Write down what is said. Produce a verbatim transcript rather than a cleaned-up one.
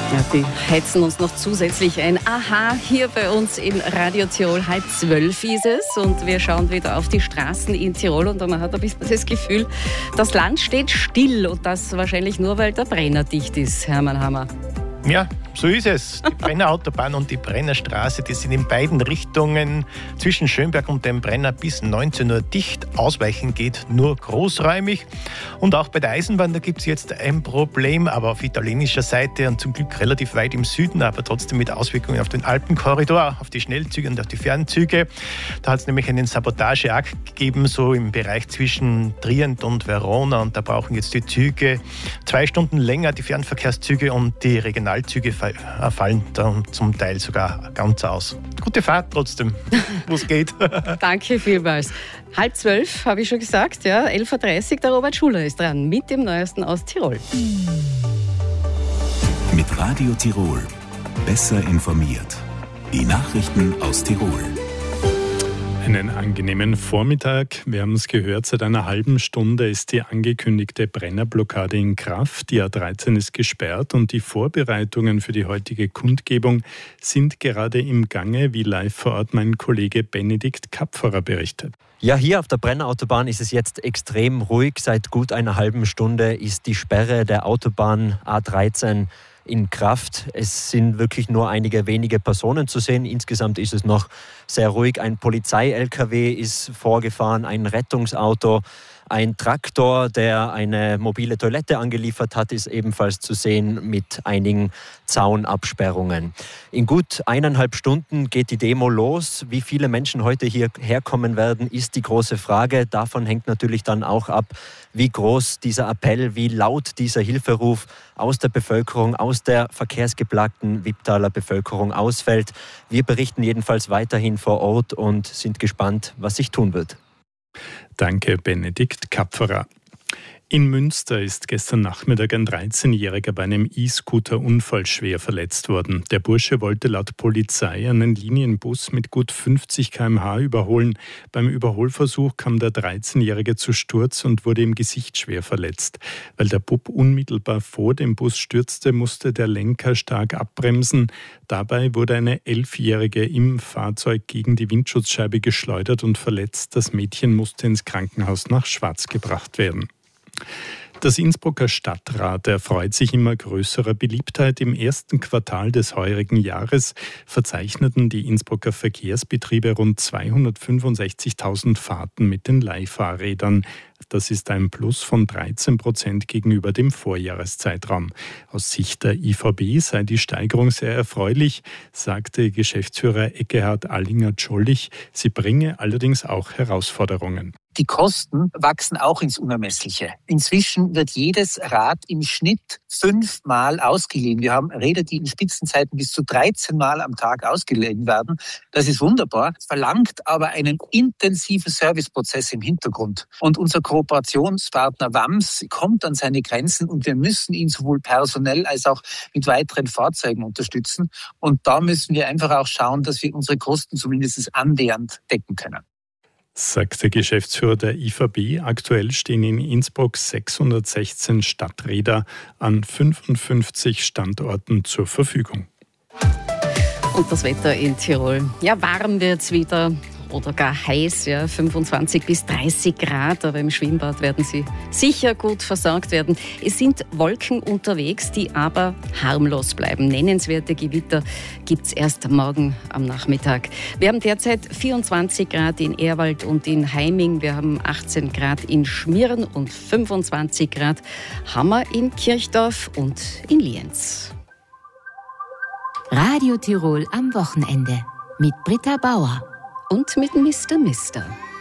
Ja, die heizen uns noch zusätzlich ein. Aha, hier bei uns in Radio Tirol, halb zwölf ist es und wir schauen wieder auf die Straßen in Tirol und man hat ein bisschen das Gefühl, das Land steht still und das wahrscheinlich nur, weil der Brenner dicht ist, Hermann Hammer. Ja, so ist es. Die Brennerautobahn und die Brennerstraße, die sind in beiden Richtungen zwischen Schönberg und dem Brenner bis neunzehn Uhr dicht. Ausweichen geht nur großräumig. Und auch bei der Eisenbahn, da gibt es jetzt ein Problem, aber auf italienischer Seite und zum Glück relativ weit im Süden, aber trotzdem mit Auswirkungen auf den Alpenkorridor, auf die Schnellzüge und auf die Fernzüge. Da hat es nämlich einen Sabotageakt gegeben, so im Bereich zwischen Trient und Verona. Und da brauchen jetzt die Züge zwei Stunden länger, die Fernverkehrszüge, und die Regionalzüge fallen dann zum Teil sogar ganz aus. Gute Fahrt trotzdem, wo es geht. Danke vielmals. Halb zwölf, habe ich schon gesagt, ja. elf Uhr dreißig, der Robert Schuller ist dran mit dem Neuesten aus Tirol. Mit Radio Tirol. Besser informiert. Die Nachrichten aus Tirol. Einen angenehmen Vormittag. Wir haben es gehört, seit einer halben Stunde ist die angekündigte Brennerblockade in Kraft. Die A dreizehn ist gesperrt und die Vorbereitungen für die heutige Kundgebung sind gerade im Gange, wie live vor Ort mein Kollege Benedikt Kapferer berichtet. Ja, hier auf der Brennerautobahn ist es jetzt extrem ruhig. Seit gut einer halben Stunde ist die Sperre der Autobahn A dreizehn in Kraft. Es sind wirklich nur einige wenige Personen zu sehen. Insgesamt ist es noch sehr ruhig. Ein Polizei-L K W ist vorgefahren, ein Rettungsauto, ein Traktor, der eine mobile Toilette angeliefert hat, ist ebenfalls zu sehen mit einigen Zaunabsperrungen. In gut eineinhalb Stunden geht die Demo los. Wie viele Menschen heute hierher kommen werden, ist die große Frage. Davon hängt natürlich dann auch ab, wie groß dieser Appell, wie laut dieser Hilferuf aus der Bevölkerung, aus der verkehrsgeplagten Wipptaler Bevölkerung ausfällt. Wir berichten jedenfalls weiterhin vor Ort und sind gespannt, was sich tun wird. Danke, Benedikt Kapferer. In Münster ist gestern Nachmittag ein dreizehnjähriger bei einem E-Scooter-Unfall schwer verletzt worden. Der Bursche wollte laut Polizei einen Linienbus mit gut fünfzig Kilometer pro Stunde überholen. Beim Überholversuch kam der dreizehnjährige zu Sturz und wurde im Gesicht schwer verletzt. Weil der Bub unmittelbar vor dem Bus stürzte, musste der Lenker stark abbremsen. Dabei wurde eine elfjährige im Fahrzeug gegen die Windschutzscheibe geschleudert und verletzt. Das Mädchen musste ins Krankenhaus nach Schwaz gebracht werden. Das Innsbrucker Stadtrat erfreut sich immer größerer Beliebtheit. Im ersten Quartal des heurigen Jahres verzeichneten die Innsbrucker Verkehrsbetriebe rund zweihundertfünfundsechzigtausend Fahrten mit den Leihfahrrädern. Das ist ein Plus von dreizehn Prozent gegenüber dem Vorjahreszeitraum. Aus Sicht der I V B sei die Steigerung sehr erfreulich, sagte Geschäftsführer Eckehard Allinger-Tschollich. Sie bringe allerdings auch Herausforderungen. Die Kosten wachsen auch ins Unermessliche. Inzwischen wird jedes Rad im Schnitt fünfmal ausgeliehen. Wir haben Räder, die in Spitzenzeiten bis zu dreizehn Mal am Tag ausgeliehen werden. Das ist wunderbar, verlangt aber einen intensiven Serviceprozess im Hintergrund. Und unser Kooperationspartner W A M S kommt an seine Grenzen und wir müssen ihn sowohl personell als auch mit weiteren Fahrzeugen unterstützen. Und da müssen wir einfach auch schauen, dass wir unsere Kosten zumindest annähernd decken können. Sagt der Geschäftsführer der I V B. Aktuell stehen in Innsbruck sechshundertsechzehn Stadträder an fünfundfünfzig Standorten zur Verfügung. Und das Wetter in Tirol. Ja, warm wird's wieder. Oder gar heiß, ja, fünfundzwanzig bis dreißig Grad, aber im Schwimmbad werden Sie sicher gut versorgt werden. Es sind Wolken unterwegs, die aber harmlos bleiben. Nennenswerte Gewitter gibt es erst morgen am Nachmittag. Wir haben derzeit vierundzwanzig Grad in Ehrwald und in Heiming. Wir haben achtzehn Grad in Schmirn und fünfundzwanzig Grad haben wir in Kirchdorf und in Lienz. Radio Tirol am Wochenende mit Britta Bauer. Und mit Mister Mister